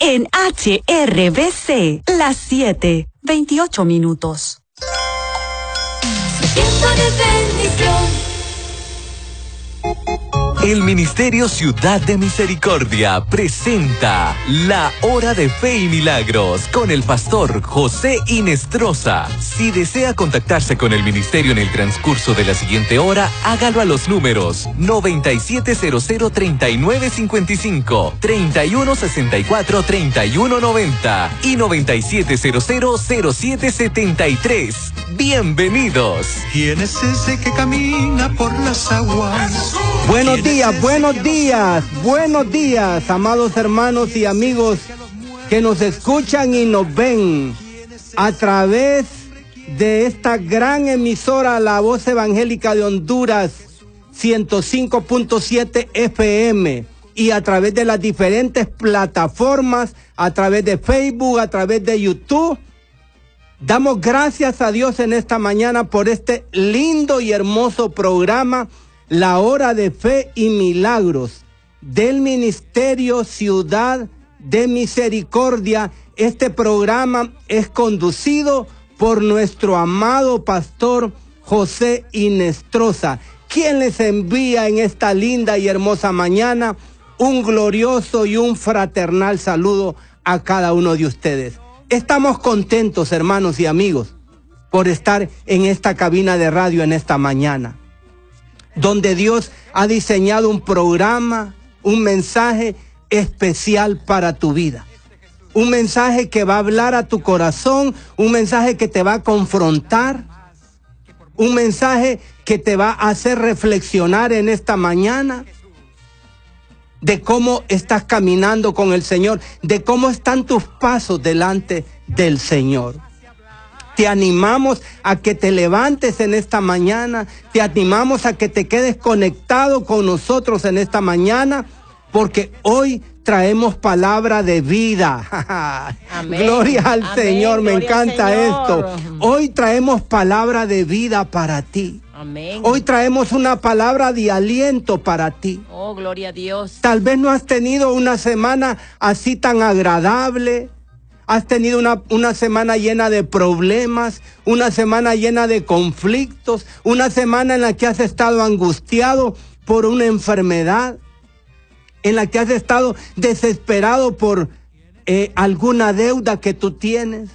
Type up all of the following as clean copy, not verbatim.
en HRBC, las 7:28. Tiempo de bendición. El Ministerio Ciudad de Misericordia presenta La Hora de Fe y Milagros con el pastor José Inestrosa. Si desea contactarse con el ministerio en el transcurso de la siguiente hora, hágalo a los números 9700-3955, 3164-3190 y 9700-0773. ¡Bienvenidos! ¿Quién es ese que camina por las aguas? Buenos días, amados hermanos y amigos que nos escuchan y nos ven a través de esta gran emisora, La Voz Evangélica de Honduras, 105.7 FM, y a través de las diferentes plataformas, a través de Facebook, a través de YouTube. Damos gracias a Dios en esta mañana por este lindo y hermoso programa, La Hora de Fe y Milagros, del Ministerio Ciudad de Misericordia. Este programa es conducido por nuestro amado pastor José Inestrosa, quien les envía en esta linda y hermosa mañana un glorioso y un fraternal saludo a cada uno de ustedes. Estamos contentos, hermanos y amigos, por estar en esta cabina de radio en esta mañana, donde Dios ha diseñado un programa, un mensaje especial para tu vida. Un mensaje que va a hablar a tu corazón, un mensaje que te va a confrontar, un mensaje que te va a hacer reflexionar en esta mañana de cómo estás caminando con el Señor, de cómo están tus pasos delante del Señor. Te animamos a que te levantes en esta mañana, te animamos a que te quedes conectado con nosotros en esta mañana, porque hoy traemos palabra de vida. Amén. Gloria al Señor, me encanta esto. Hoy traemos palabra de vida para ti. Amén. Hoy traemos una palabra de aliento para ti. Oh, gloria a Dios. Tal vez no has tenido una semana así tan agradable. Has tenido una semana llena de problemas, una semana llena de conflictos, una semana en la que has estado angustiado por una enfermedad, en la que has estado desesperado por alguna deuda que tú tienes.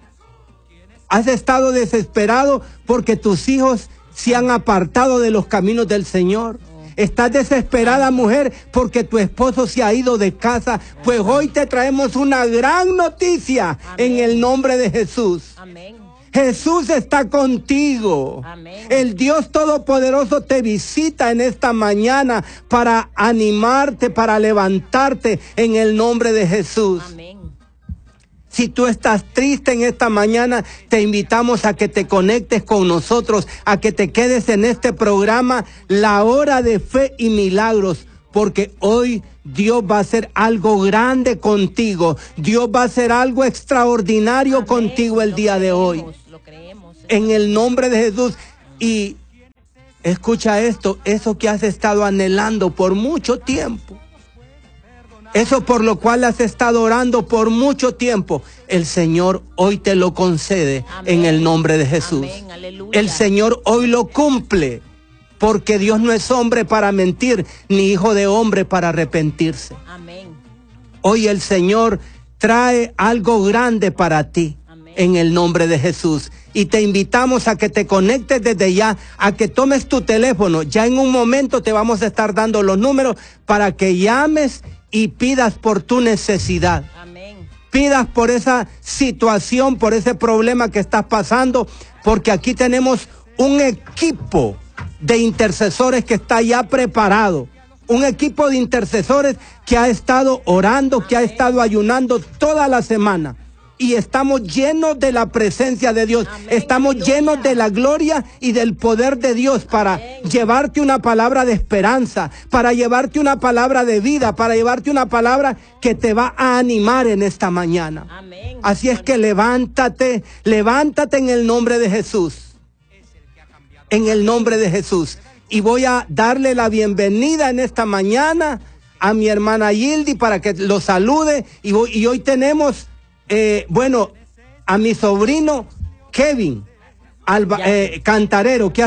Has estado desesperado porque tus hijos se han apartado de los caminos del Señor. Estás desesperada, mujer, porque tu esposo se ha ido de casa. Pues hoy te traemos una gran noticia. Amén. En el nombre de Jesús. Amén. Jesús está contigo. Amén. El Dios Todopoderoso te visita en esta mañana para animarte, para levantarte en el nombre de Jesús. Amén. Si tú estás triste en esta mañana, te invitamos a que te conectes con nosotros, a que te quedes en este programa, La Hora de Fe y Milagros, porque hoy Dios va a hacer algo grande contigo. Dios va a hacer algo extraordinario. Amén. Contigo el día de hoy. Lo creemos, en el nombre de Jesús. Y escucha esto, eso que has estado anhelando por mucho tiempo. Eso por lo cual has estado orando por mucho tiempo, el Señor hoy te lo concede. Amén. En el nombre de Jesús. Amén. Aleluya. El Señor hoy lo cumple, porque Dios no es hombre para mentir, ni hijo de hombre para arrepentirse. Amén. Hoy el Señor trae algo grande para ti. Amén. En el nombre de Jesús. Y te invitamos a que te conectes desde ya, a que tomes tu teléfono. Ya en un momento te vamos a estar dando los números para que llames y pidas por tu necesidad. Amén. Pidas por esa situación, por ese problema que estás pasando, porque aquí tenemos un equipo de intercesores que está ya preparado. Un equipo de intercesores que ha estado orando, que ha estado ayunando toda la semana. Y estamos llenos de la presencia de Dios. Amén. Estamos llenos de la gloria y del poder de Dios para llevarte una palabra de esperanza, para llevarte una palabra de vida, para llevarte una palabra que te va a animar en esta mañana. Amén. Así es que levántate en el nombre de Jesús. En el nombre de Jesús. Y voy a darle la bienvenida en esta mañana a mi hermana Yildi para que lo salude. Y hoy tenemos, a mi sobrino Kevin Cantarero, que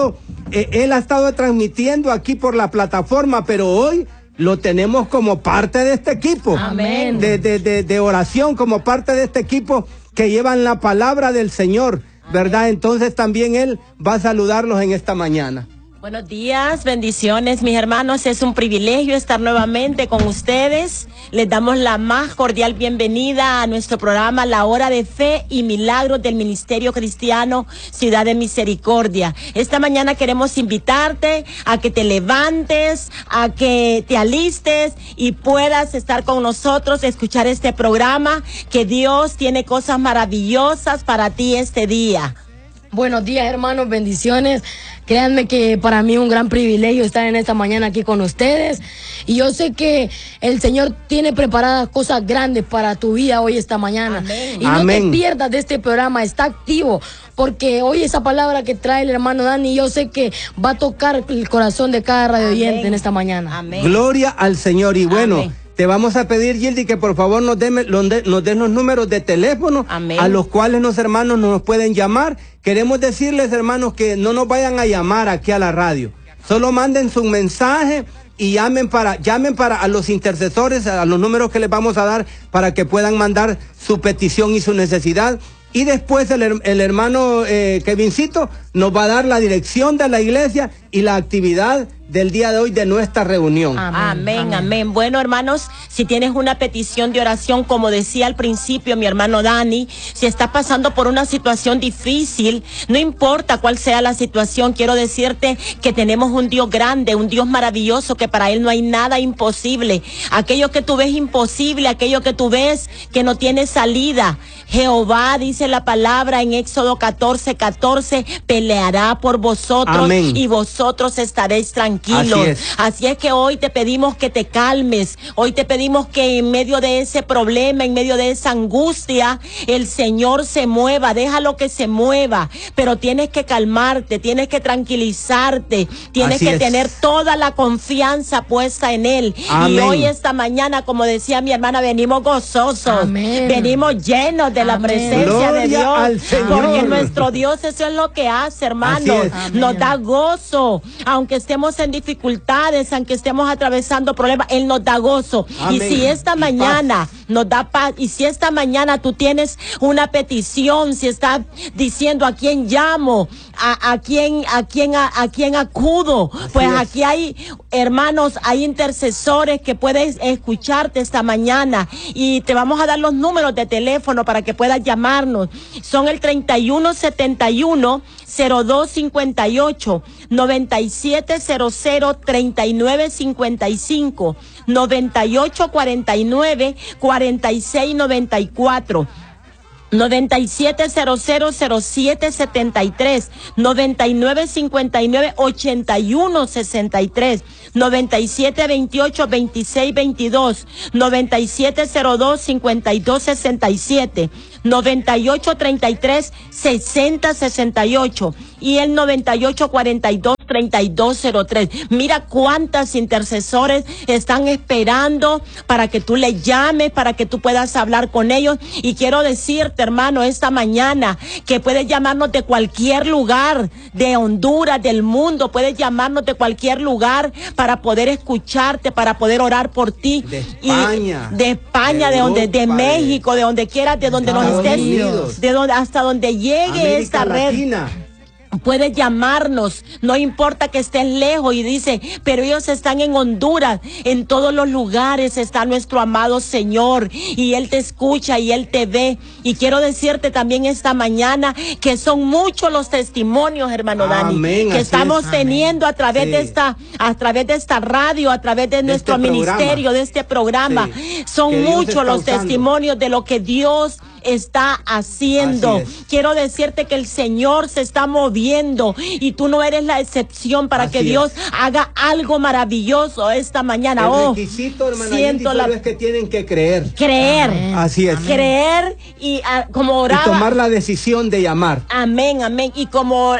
él ha estado transmitiendo aquí por la plataforma, pero hoy lo tenemos como parte de este equipo. Amén. De oración, como parte de este equipo que llevan la palabra del Señor, ¿verdad? Entonces también él va a saludarlos en esta mañana. Buenos días, bendiciones, mis hermanos. Es un privilegio estar nuevamente con ustedes. Les damos la más cordial bienvenida a nuestro programa La Hora de Fe y Milagros del Ministerio Cristiano Ciudad de Misericordia. Esta mañana queremos invitarte a que te levantes, a que te alistes y puedas estar con nosotros, escuchar este programa, que Dios tiene cosas maravillosas para ti este día. Buenos días, hermanos, bendiciones. Créanme que para mí es un gran privilegio estar en esta mañana aquí con ustedes. Y yo sé que el Señor tiene preparadas cosas grandes para tu vida hoy, esta mañana. Amén. Y no te pierdas de este programa, está activo. Porque hoy esa palabra que trae el hermano Dani, yo sé que va a tocar el corazón de cada radio oyente en esta mañana. Amén. Gloria al Señor. Y bueno, Amén. te vamos a pedir, Yildi, que por favor nos den los números de teléfono. Amén. A los cuales los hermanos nos pueden llamar. Queremos decirles, hermanos, que no nos vayan a llamar aquí a la radio. Solo manden su mensaje y llamen para a los intercesores, a los números que les vamos a dar para que puedan mandar su petición y su necesidad. Y después el hermano Kevincito nos va a dar la dirección de la iglesia y la actividad del día de hoy de nuestra reunión. Amén, amén. Bueno, hermanos, si tienes una petición de oración, como decía al principio mi hermano Dani, si estás pasando por una situación difícil, no importa cuál sea la situación, quiero decirte que tenemos un Dios grande, un Dios maravilloso, que para Él no hay nada imposible. Aquello que tú ves imposible, aquello que tú ves que no tiene salida, Jehová, dice la palabra en Éxodo 14:14, peleará por vosotros. Amén. Y vosotros estaréis tranquilos. Así es que hoy te pedimos que te calmes, hoy te pedimos que en medio de ese problema, en medio de esa angustia, el Señor se mueva, déjalo que se mueva, pero tienes que calmarte, tienes que tranquilizarte, tienes que tener toda la confianza puesta en Él. Amén. Y hoy, esta mañana, como decía mi hermana, venimos gozosos. Amén. Venimos llenos de la presencia Gloria de Dios, al Señor. porque nuestro Dios eso es lo que hace, hermanos, nos da gozo, aunque estemos en dificultades, aunque estemos atravesando problemas, Él nos da gozo. Amén. Y si esta mañana nos da paz, y si esta mañana tú tienes una petición, si estás diciendo a quién llamo, a quién acudo, pues aquí hay hermanos, hay intercesores que pueden escucharte esta mañana, y te vamos a dar los números de teléfono para que puedas llamarnos. Son el 3171-0258, 9700-3955, 9849-4694, 97000773, 9959-8163, 9728-2622, 9702-5267, 9833-6068 y el 9842-3203. Mira cuántas intercesores están esperando para que tú le llames, para que tú puedas hablar con ellos. Y quiero decirte, hermano, esta mañana que puedes llamarnos de cualquier lugar de Honduras, del mundo, puedes llamarnos de cualquier lugar para poder escucharte, para poder orar por ti. De España, de España, de donde, de México, de donde quieras, de donde nos estés, de donde, hasta donde llegue América esta Latina. Red. Puedes llamarnos, no importa que estés lejos, y dice, pero ellos están en Honduras, en todos los lugares está nuestro amado Señor, y Él te escucha y Él te ve. Y quiero decirte también esta mañana que son muchos los testimonios, hermano Dani, que estamos teniendo a través de esta radio, a través de nuestro ministerio, de este programa. Son muchos los testimonios de lo que Dios está haciendo. Quiero decirte que el Señor se está moviendo y tú no eres la excepción para que Dios haga algo maravilloso esta mañana. El requisito, hermana Yendy, solo es que tienen que creer. Creer. Así es. Creer y como oraba. Y tomar la decisión de llamar. Amén, amén. Y como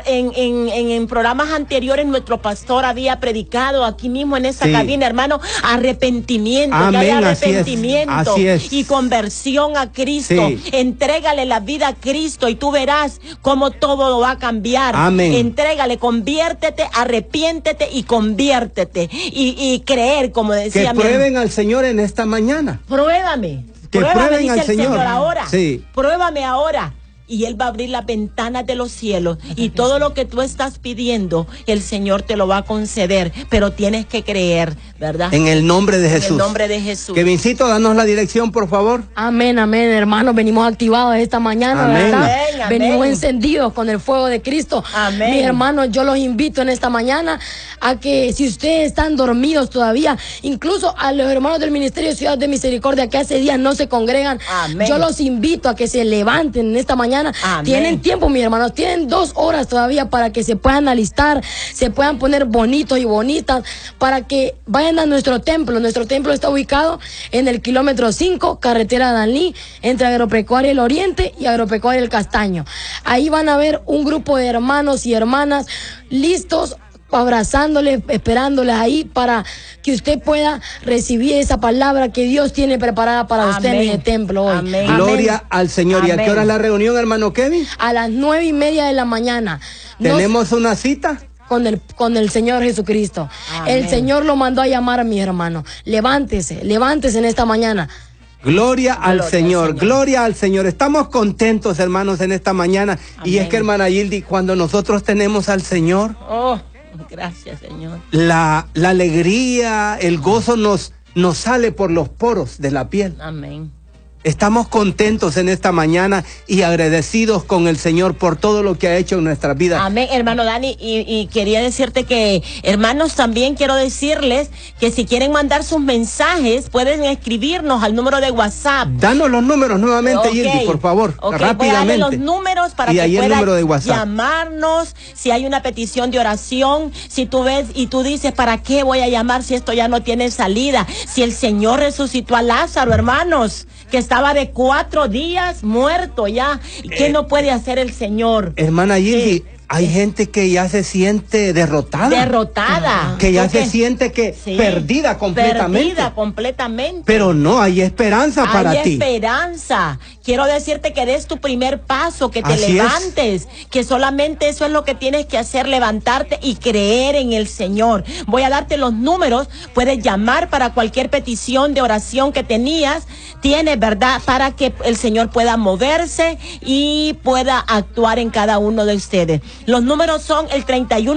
en programas anteriores nuestro pastor había predicado aquí mismo en esta cabina, hermano, arrepentimiento. Amén, que haya arrepentimiento así es. Y conversión a Cristo. Entrégale la vida a Cristo y tú verás cómo todo lo va a cambiar. Amén. Entrégale, conviértete, arrepiéntete y conviértete. Y creer, como decía. Que prueben al Señor en esta mañana. Pruébame. Que Pruébame, prueben dice al el Señor ahora. Sí. Pruébame ahora. Y Él va a abrir las ventanas de los cielos y todo lo que tú estás pidiendo, el Señor te lo va a conceder, pero tienes que creer, ¿verdad? En el nombre de Jesús. En el nombre de Jesús. Kevincito, danos la dirección, por favor. Amén, amén, hermanos. Venimos activados esta mañana, amén. ¿verdad? Amén, amén. Venimos encendidos con el fuego de Cristo. Amén. Mis hermanos, yo los invito en esta mañana a que si ustedes están dormidos todavía, incluso a los hermanos del Ministerio de Ciudad de Misericordia que hace días no se congregan, amén, yo los invito a que se levanten en esta mañana. Amén. Tienen tiempo, mis hermanos, tienen 2 horas todavía para que se puedan alistar, se puedan poner bonitos y bonitas, para que vayan a nuestro templo. Nuestro templo está ubicado en el kilómetro 5, carretera Danlí, entre Agropecuaria El Oriente y Agropecuaria El Castaño. Ahí van a ver un grupo de hermanos y hermanas listos, abrazándoles, esperándoles ahí para que usted pueda recibir esa palabra que Dios tiene preparada para usted en el templo hoy. Amén. Gloria al Señor. Amén. ¿Y a qué hora es la reunión, hermano Kevin? A las 9:30 de la mañana. ¿Tenemos una cita? Con el Señor Jesucristo. Amén. El Señor lo mandó a llamar a mi hermano. Levántese en esta mañana. Gloria al Señor, gloria al Señor. Estamos contentos, hermanos, en esta mañana. Amén. Y es que, hermana Yildi, cuando nosotros tenemos al Señor, gracias, Señor. La alegría, el gozo nos sale por los poros de la piel. Amén. Estamos contentos en esta mañana y agradecidos con el Señor por todo lo que ha hecho en nuestras vidas. Amén, hermano Dani, y quería decirte que, hermanos, también quiero decirles que si quieren mandar sus mensajes, pueden escribirnos al número de WhatsApp. Danos los números nuevamente, Yildi, por favor, rápidamente. Voy a darle los números para y que ahí puedan el número de WhatsApp. Llamarnos, si hay una petición de oración, si tú ves y tú dices, ¿para qué voy a llamar si esto ya no tiene salida? Si el Señor resucitó a Lázaro, hermanos, que estaba de 4 días muerto ya. ¿Qué no puede hacer el Señor? Hermana Yildi, hay gente que ya se siente derrotada. Derrotada. Que ya se siente que perdida completamente. Perdida completamente. Pero no, hay esperanza para ti. Hay esperanza. Quiero decirte que des tu primer paso, que te Así levantes, que solamente eso es lo que tienes que hacer, levantarte y creer en el Señor. Voy a darte los números, puedes llamar para cualquier petición de oración que tienes, ¿verdad? Para que el Señor pueda moverse y pueda actuar en cada uno de ustedes. Los números son el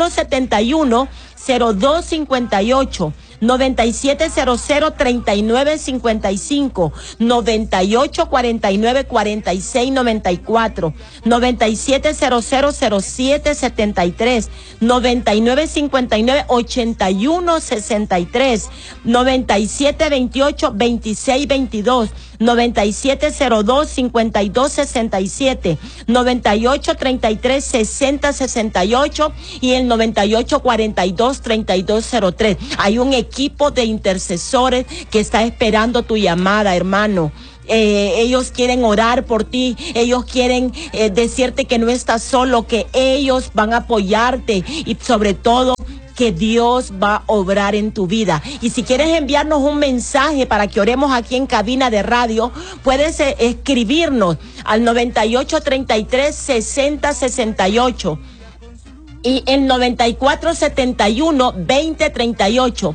3171-0258. 9700-3955, 9849-4694, 9700-0773, 9959-8163, 9728-2622, 9702-5267, 9833-6068 y el 9842-3203. Hay un equipo de intercesores que está esperando tu llamada, hermano. Ellos quieren orar por ti, ellos quieren decirte que no estás solo, que ellos van a apoyarte y sobre todo que Dios va a obrar en tu vida. Y si quieres enviarnos un mensaje para que oremos aquí en cabina de radio, puedes escribirnos al 9833-6068 y el 9471-2038.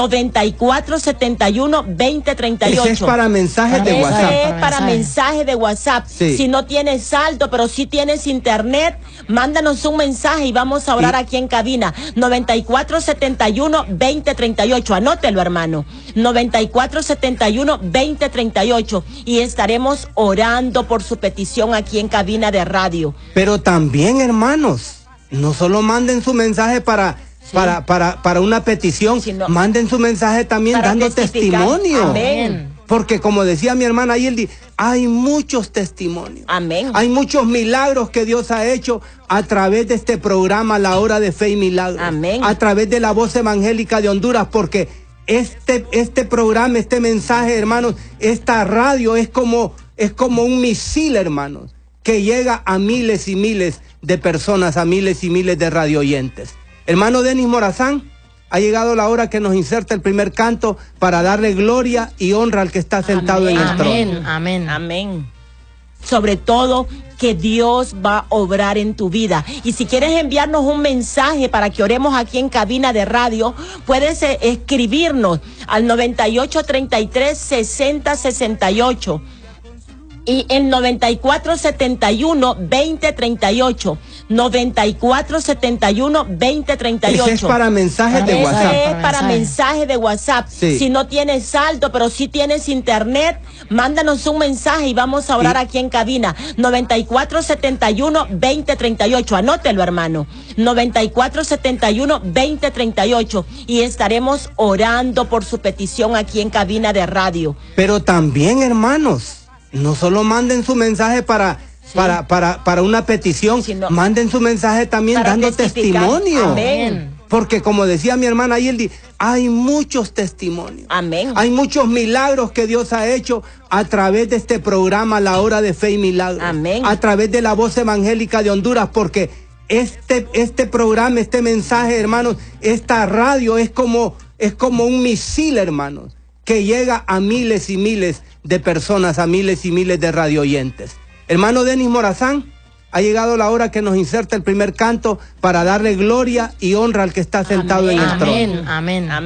9471-2038. Ese es para mensajes de WhatsApp. Ese es para mensajes de WhatsApp. Sí. Si no tienes saldo, pero si tienes internet, mándanos un mensaje y vamos a orar aquí en cabina. 9471-2038. Anótelo, hermano. 9471-2038. Y estaremos orando por su petición aquí en cabina de radio. Pero también, hermanos, no solo manden su mensaje para una petición, manden su mensaje también dando testimonio. Amén. Porque como decía mi hermana Yeldi, hay muchos testimonios. Amén. Hay muchos milagros que Dios ha hecho a través de este programa, La Hora de Fe y Milagros. Amén. A través de la Voz Evangélica de Honduras, porque este programa, este mensaje, hermanos, esta radio es como un misil, hermanos, que llega a miles y miles de personas, a miles y miles de radio oyentes. Hermano Denis Morazán, ha llegado la hora que nos inserta el primer canto para darle gloria y honra al que está sentado en el trono. Amén. Amén. Sobre todo, que Dios va a obrar en tu vida. Y si quieres enviarnos un mensaje para que oremos aquí en cabina de radio, puedes escribirnos al 9833-6068 y el 9471-2038. 9471-2038. Ese es para mensajes de WhatsApp. Ese es para mensajes de WhatsApp. Sí. Si no tienes saldo, pero si tienes internet, mándanos un mensaje y vamos a orar aquí en cabina. 9471-2038. Anótelo, hermano. 9471-2038. Y estaremos orando por su petición aquí en cabina de radio. Pero también, hermanos, no solo manden su mensaje para una petición, manden su mensaje también dando testimonio. Amén. Porque como decía mi hermana Yeldi, hay muchos testimonios. Amén. Hay muchos milagros que Dios ha hecho a través de este programa, La Hora de Fe y Milagros. Amén. A través de la Voz Evangélica de Honduras, porque este programa, este mensaje, hermanos, esta radio es como un misil, hermanos, que llega a miles y miles de personas, a miles y miles de radio oyentes. Hermano Denis Morazán, ha llegado la hora que nos inserta el primer canto para darle gloria y honra al que está sentado en el trono. Amén.